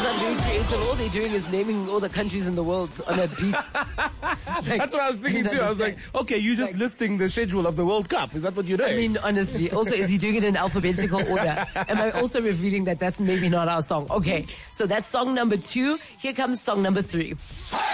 not very creative. All they're doing is naming all the countries in the world on a beat. That's what I was thinking too. I was like, okay, you're just listing the schedule of the World Cup. Is that what you're doing? I mean, honestly. Also, is he doing it in alphabetical order? Am I also revealing that that's maybe not our song? Okay, so that's song number 2. Here comes song number 3.